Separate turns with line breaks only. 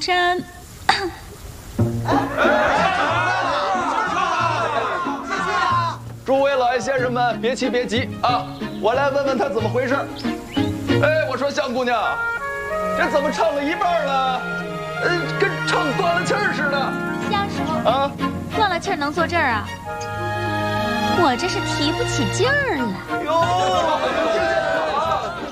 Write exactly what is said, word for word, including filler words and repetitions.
真。
诸位老爷先生们，别急别急啊！我来问问他怎么回事。哎，我说香姑娘，这怎么唱了一半了？呃，跟唱断了气儿似的。
瞎说
啊！
断了气儿能坐这儿啊？我这是提不起劲儿了。
哟。